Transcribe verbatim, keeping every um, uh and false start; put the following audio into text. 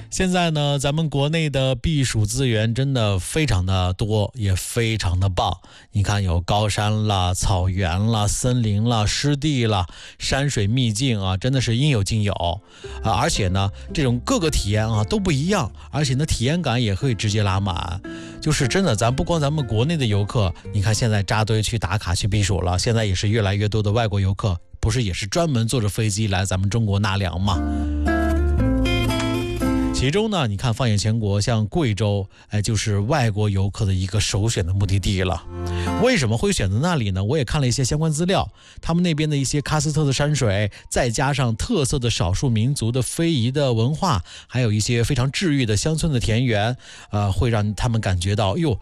现在呢，咱们国内的避暑资源真的非常的多，也非常的棒。你看，有高山啦、草原啦、森林啦、湿地啦、山水秘境啊，真的是应有尽有啊！而且呢，这种各个体验啊都不一样，而且呢，体验感也会直接拉满。就是真的，咱不光咱们国内的游客，你看现在扎堆去打卡去避暑了，现在也是越来越多的外国游客，不是也是专门坐着飞机来咱们中国纳凉吗？其中呢，你看放眼全国，像贵州，哎，就是外国游客的一个首选的目的地了。为什么会选择那里呢？我也看了一些相关资料，他们那边的一些喀斯特的山水，再加上特色的少数民族的非遗的文化，还有一些非常治愈的乡村的田园，呃，会让他们感觉到，哟，